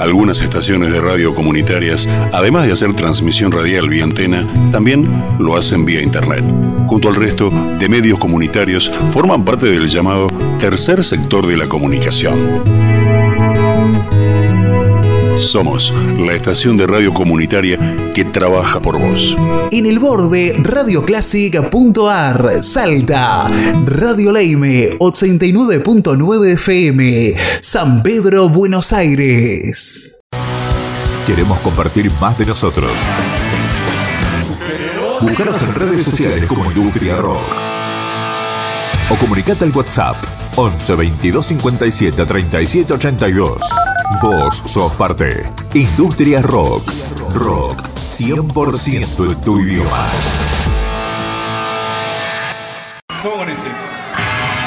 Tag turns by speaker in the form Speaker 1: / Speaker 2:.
Speaker 1: Algunas estaciones de radio comunitarias, además de hacer transmisión radial vía antena, también lo hacen vía internet. Junto al resto de medios comunitarios, forman parte del llamado tercer sector de la comunicación. Somos la estación de radio comunitaria que trabaja por vos.
Speaker 2: En el borde, radioclásica.ar, Salta. Radio Leime, 89.9 FM, San Pedro, Buenos Aires.
Speaker 3: Queremos compartir más de nosotros. Búscanos en redes sociales como Industria Rock. O comunicate al WhatsApp 11 22 57 37 82. Vos sos parte. Industria Rock. Rock 100% en tu idioma.
Speaker 4: Vamos con este.